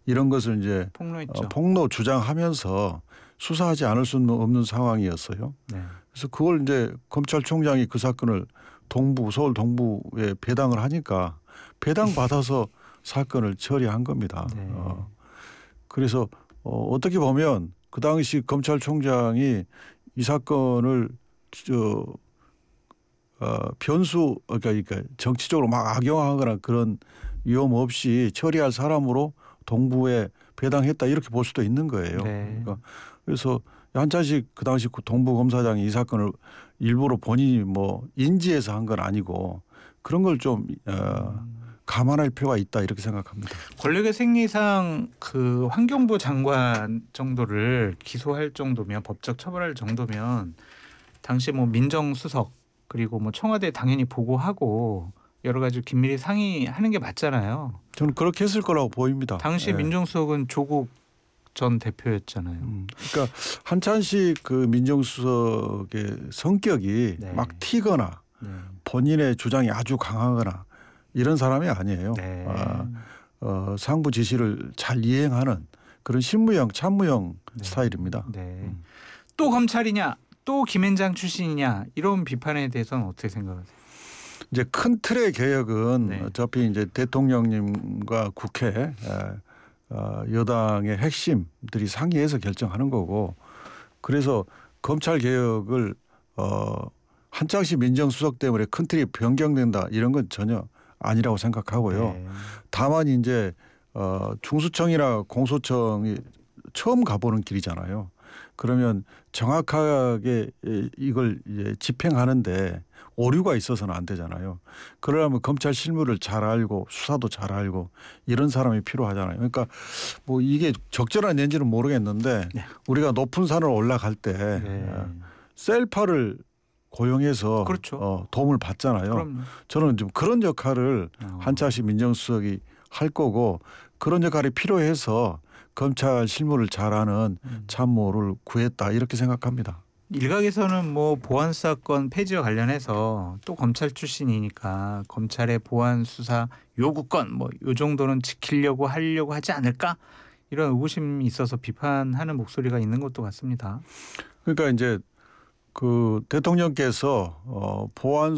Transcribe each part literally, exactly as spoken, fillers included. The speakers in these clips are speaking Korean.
이런 것을 이제 폭로했죠. 어, 폭로 주장하면서 수사하지 않을 수는 없는 상황이었어요. 네. 그래서 그걸 이제 검찰총장이 그 사건을 동부 서울 동부에 배당을 하니까 배당 받아서 사건을 처리한 겁니다. 네. 어, 그래서 어, 어떻게 보면 그 당시 검찰총장이 이 사건을 저 어, 변수 그러니까 정치적으로 막 악용하거나 그런 위험 없이 처리할 사람으로 동부에 배당했다 이렇게 볼 수도 있는 거예요. 네. 그러니까 그래서 한찬식 그 당시 동부 검사장이 이 사건을 일부러 본인이 뭐 인지해서 한 건 아니고 그런 걸 좀 어, 감안할 필요가 있다 이렇게 생각합니다. 권력의 생리상 그 환경부 장관 정도를 기소할 정도면 법적 처벌할 정도면 당시 뭐 민정수석 그리고 뭐 청와대 당연히 보고하고 여러 가지 긴밀히 상의하는 게 맞잖아요. 저는 그렇게 했을 거라고 보입니다. 당시 예. 민정수석은 조국 전 대표였잖아요. 음, 그러니까 한찬식 그 민정수석의 성격이 네. 막 튀거나 네. 본인의 주장이 아주 강하거나 이런 사람이 아니에요. 네. 아, 어, 상부 지시를 잘 이행하는 그런 실무형 참무형 네. 스타일입니다. 네. 음. 또 검찰이냐 또 김앤장 출신이냐 이런 비판에 대해서는 어떻게 생각하세요? 이제 큰 틀의 개혁은 네. 어차피 이제 대통령님과 국회 에, 어, 여당의 핵심들이 상의해서 결정하는 거고 그래서 검찰 개혁을 어, 한창식 민정수석 때문에 큰 틀이 변경된다 이런 건 전혀 아니라고 생각하고요. 네. 다만 이제 어, 중수청이나 공소청이 처음 가보는 길이잖아요. 그러면 정확하게 이걸 이제 집행하는데 오류가 있어서는 안 되잖아요. 그러려면 검찰 실무를 잘 알고 수사도 잘 알고 이런 사람이 필요하잖아요. 그러니까 뭐 이게 적절한지는 모르겠는데 네. 우리가 높은 산을 올라갈 때 네. 셀파를 고용해서 그렇죠. 어, 도움을 받잖아요. 그럼요. 저는 좀 그런 역할을 어. 한차식 민정수석이 할 거고 그런 역할이 필요해서 검찰 실무를 잘하는 음. 참모를 구했다 이렇게 생각합니다. 일각에서는 뭐 보안 사건 폐지와 관련해서 또 검찰 출신이니까 검찰의 보안 수사 요구권 뭐 요 정도는 지키려고 하려고 하지 않을까 이런 의구심이 있어서 비판하는 목소리가 있는 것도 같습니다. 그러니까 이제 그 대통령께서 어, 보안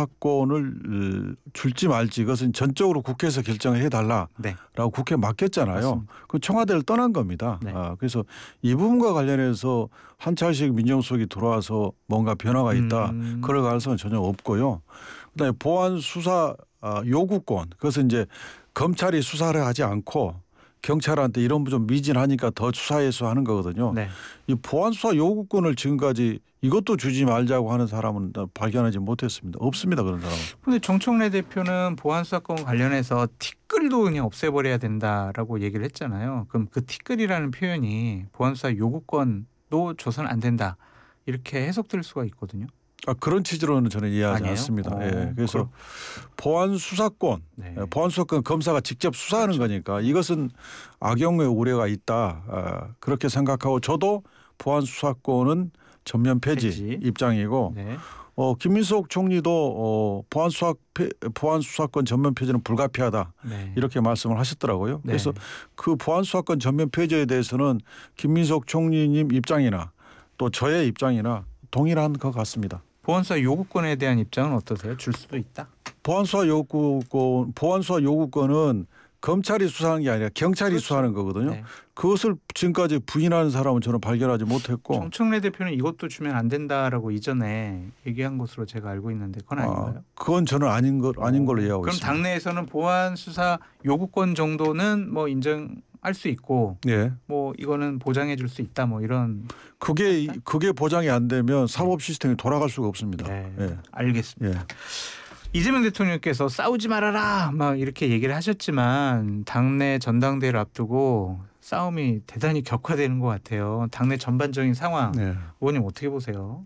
수사권을 줄지 말지 이것은 전적으로 국회에서 결정을 해달라라고 네. 국회에 맡겼잖아요. 맞습니다. 그 청와대를 떠난 겁니다. 네. 아, 그래서 이 부분과 관련해서 한차식 민정수석이 들어와서 뭔가 변화가 있다. 음. 그럴 가능성은 전혀 없고요. 그다음에 보안 수사 아, 요구권 그것은 이제 검찰이 수사를 하지 않고 경찰한테 이런 좀 미진하니까 더 수사해서 하는 거거든요. 네. 이 보안 수사 요구권을 지금까지 이것도 주지 말자고 하는 사람은 발견하지 못했습니다. 없습니다. 그런 사람은. 그런데 정청래 대표는 보안 수사권 관련해서 티끌도 그냥 없애버려야 된다라고 얘기를 했잖아요. 그럼 그 티끌이라는 표현이 보안 수사 요구권도 줘서는 안 된다 이렇게 해석될 수가 있거든요. 아, 그런 취지로는 저는 이해하지 아니에요? 않습니다. 어, 예, 그래서 그럼- 보안 수사권, 네. 보안 수사권 검사가 직접 수사하는 그렇죠. 거니까 이것은 악용의 우려가 있다. 아, 그렇게 생각하고 저도 보안 수사권은 전면 폐지, 폐지. 입장이고 네. 어, 김민석 총리도 어, 보안 수사 보안 수사권 전면 폐지는 불가피하다. 네. 이렇게 말씀을 하셨더라고요. 네. 그래서 그 보안 수사권 전면 폐지에 대해서는 김민석 총리님 입장이나 또 저의 입장이나 동일한 것 같습니다. 보안 수사 요구권에 대한 입장은 어떠세요? 줄 수도 있다. 보안 수사 요구권, 보안 수사 요구권은 검찰이 수사하는 게 아니라 경찰이 그렇죠. 수사하는 거거든요. 네. 그것을 지금까지 부인하는 사람은 저는 발견하지 못했고. 정청래 대표는 이것도 주면 안 된다라고 이전에 얘기한 것으로 제가 알고 있는데 그건 아닌가요? 아, 그건 저는 아닌 걸 아닌 걸로 이해하고 그럼 있습니다. 당내에서는 보안 수사 요구권 정도는 뭐 인정할 수 있고 예. 뭐 이거는 보장해 줄 수 있다 뭐 이런. 그게 그게 보장이 안 되면 사법 시스템이 돌아갈 수가 없습니다. 네. 예. 알겠습니다. 예. 이재명 대통령께서 싸우지 말아라 막 이렇게 얘기를 하셨지만 당내 전당대회를 앞두고 싸움이 대단히 격화되는 것 같아요. 당내 전반적인 상황 예. 의원님 어떻게 보세요?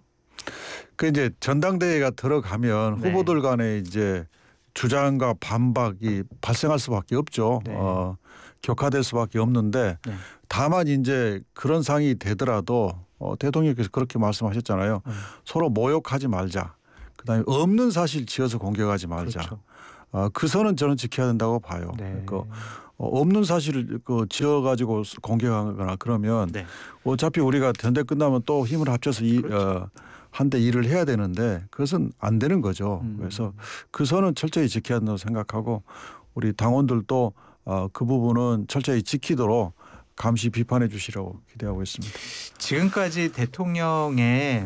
그 이제 전당대회가 들어가면 네. 후보들 간에 이제 주장과 반박이 발생할 수밖에 없죠. 네. 어, 격화될 수밖에 없는데 네. 다만 이제 그런 상황이 되더라도 어, 대통령께서 그렇게 말씀하셨잖아요. 음. 서로 모욕하지 말자. 그다음에 없는 사실 지어서 공격하지 말자. 그렇죠. 어, 그 선은 저는 지켜야 된다고 봐요. 네. 그, 어, 없는 사실을 그 지어가지고 공격하거나 그러면 네. 어차피 우리가 전대 끝나면 또 힘을 합쳐서 이, 그렇죠. 어, 한데 일을 해야 되는데 그것은 안 되는 거죠. 음. 그래서 그 선은 철저히 지켜야 한다고 생각하고 우리 당원들도 어, 그 부분은 철저히 지키도록 감시 비판해 주시라고 기대하고 있습니다. 지금까지 대통령의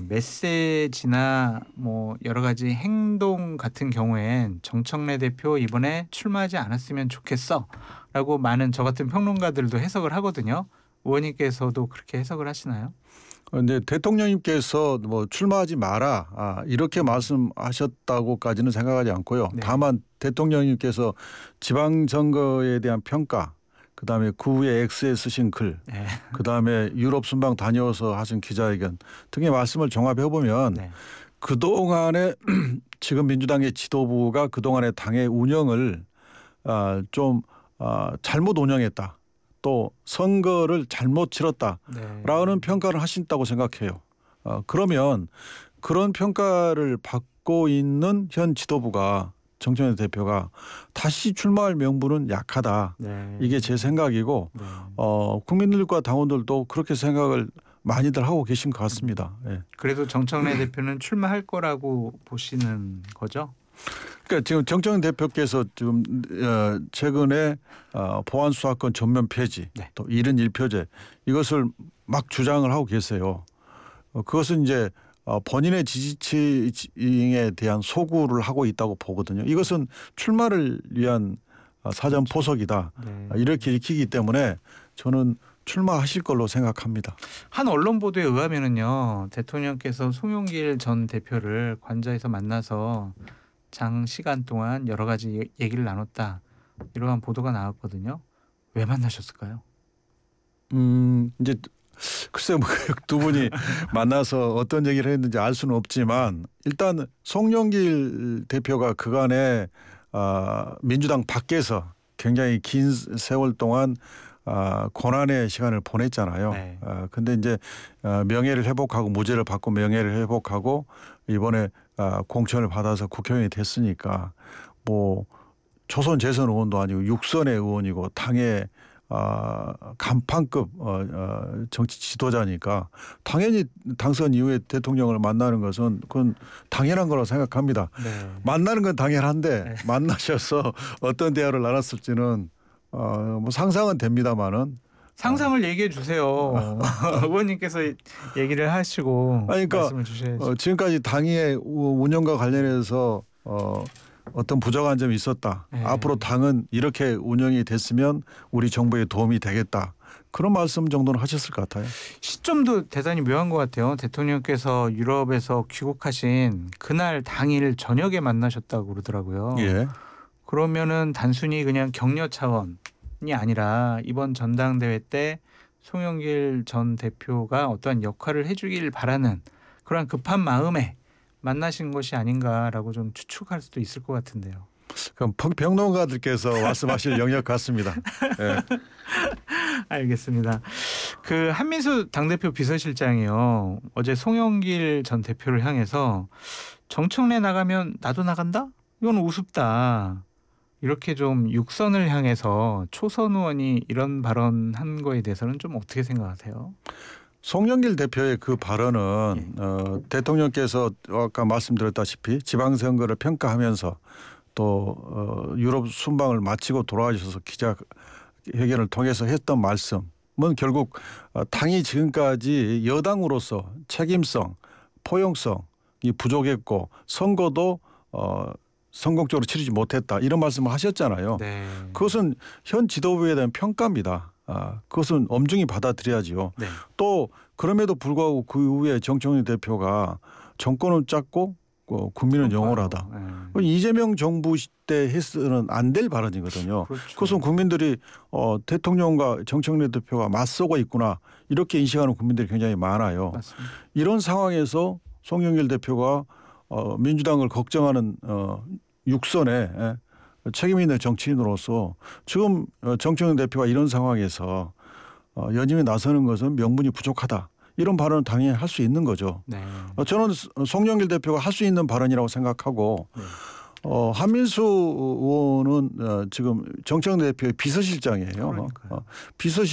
메시지나 뭐 여러 가지 행동 같은 경우엔 정청래 대표 이번에 출마하지 않았으면 좋겠어라고 많은 저 같은 평론가들도 해석을 하거든요. 의원님께서도 그렇게 해석을 하시나요? 그런데 대통령님께서 뭐 출마하지 마라 아, 이렇게 말씀하셨다고까지는 생각하지 않고요. 네. 다만 대통령님께서 지방선거에 대한 평가 그다음에 그 후에 X에 쓰신 글 네. 그다음에 유럽 순방 다녀와서 하신 기자회견 등의 말씀을 종합해 보면 네. 그동안에 지금 민주당의 지도부가 그동안의 당의 운영을 아, 좀 아, 잘못 운영했다. 또 선거를 잘못 치렀다라는 네. 평가를 하신다고 생각해요. 어, 그러면 그런 평가를 받고 있는 현 지도부가 정청래 대표가 다시 출마할 명분은 약하다. 네. 이게 제 생각이고 네. 어, 국민들과 당원들도 그렇게 생각을 많이들 하고 계신 것 같습니다. 예. 그래도 정청래 대표는 출마할 거라고 보시는 거죠? 그러니까 지금 정청래 대표께서 지금 어, 최근에 어, 보안 수사권 전면 폐지, 네. 또 일은 일표제 이것을 막 주장을 하고 계세요. 어, 그것은 이제 어, 본인의 지지층에 대한 소구를 하고 있다고 보거든요. 이것은 출마를 위한 어, 사전 포석이다. 네. 이렇게 읽히기 때문에 저는 출마하실 걸로 생각합니다. 한 언론 보도에 의하면은요 대통령께서 송영길 전 대표를 관저에서 만나서 장시간 동안 여러 가지 얘기를 나눴다 이러한 보도가 나왔거든요. 왜 만나셨을까요? 음 이제 글쎄 뭐 두 분이 만나서 어떤 얘기를 했는지 알 수는 없지만 일단 송영길 대표가 그간에 아, 민주당 밖에서 굉장히 긴 세월 동안 아, 고난의 시간을 보냈잖아요. 네. 아, 근데 이제 아, 명예를 회복하고 무죄를 받고 명예를 회복하고 이번에 아, 공천을 받아서 국회의원이 됐으니까 뭐 초선 재선 의원도 아니고 육선의 의원이고 당의 아, 간판급 어, 어, 정치 지도자니까 당연히 당선 이후에 대통령을 만나는 것은 그건 당연한 거라고 생각합니다. 네. 만나는 건 당연한데 네. 만나셔서 어떤 대화를 나눴을지는 어, 뭐 상상은 됩니다만은 상상을 얘기해 주세요. 의원님께서 얘기를 하시고 아니, 그러니까 말씀을 주셔야죠. 어, 지금까지 당의 우- 운영과 관련해서 어, 어떤 부족한 점이 있었다. 네. 앞으로 당은 이렇게 운영이 됐으면 우리 정부에 도움이 되겠다. 그런 말씀 정도는 하셨을 것 같아요. 시점도 대단히 묘한 것 같아요. 대통령께서 유럽에서 귀국하신 그날 당일 저녁에 만나셨다고 그러더라고요. 예. 그러면은 단순히 그냥 격려 차원이 아니라 이번 전당대회 때 송영길 전 대표가 어떠한 역할을 해주길 바라는 그런 급한 마음에 만나신 것이 아닌가라고 좀 추측할 수도 있을 것 같은데요. 그럼 평- 평론가들께서 말씀하실 영역 같습니다. 예. 알겠습니다. 그 한민수 당대표 비서실장이요. 어제 송영길 전 대표를 향해서 정청래 나가면 나도 나간다? 이건 우습다. 이렇게 좀 육선을 향해서 초선 의원이 이런 발언한 거에 대해서는 좀 어떻게 생각하세요? 송영길 대표의 그 발언은 예. 어, 대통령께서 아까 말씀드렸다시피 지방선거를 평가하면서 또 어, 유럽 순방을 마치고 돌아가셔서 기자회견을 통해서 했던 말씀은 결국 어, 당이 지금까지 여당으로서 책임성, 포용성이 부족했고 선거도 어, 성공적으로 치르지 못했다 이런 말씀을 하셨잖아요. 네. 그것은 현 지도부에 대한 평가입니다. 아, 그것은 엄중히 받아들여야지요. 네. 또 그럼에도 불구하고 그 이후에 정청래 대표가 정권은 짰고 어, 국민은 영원하다. 네. 이재명 정부 때 했으면 안 될 발언이거든요. 그렇죠. 그것은 국민들이 어, 대통령과 정청래 대표가 맞서고 있구나 이렇게 인식하는 국민들이 굉장히 많아요. 맞습니다. 이런 상황에서 송영길 대표가 어, 민주당을 걱정하는 어, 육선에 예, 책임 있는 정치인으로서 지금 어, 정청래 대표가 이런 상황에서 어, 연임에 나서는 것은 명분이 부족하다. 이런 발언은 당연히 할 수 있는 거죠. 네. 어, 저는 송영길 대표가 할 수 있는 발언이라고 생각하고 네. 어, 한민수 의원은 어, 지금 정청 대표의 비서실장이에요. 그러니까요. 어, 비서실